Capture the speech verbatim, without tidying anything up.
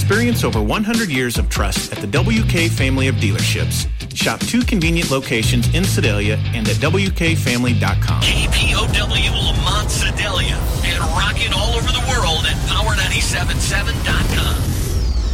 Experience over one hundred years of trust at the W K family of dealerships. Shop two convenient locations in Sedalia and at W K family dot com. K P O W Lamont Sedalia and rocking all over the world at power nine seven seven dot com.